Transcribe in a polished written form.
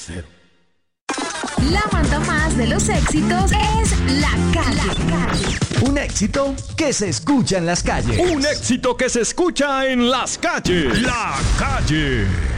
Cero. La manda más de los éxitos es La Calle. Un éxito que se escucha en las calles. Un éxito que se escucha en las calles. La Calle.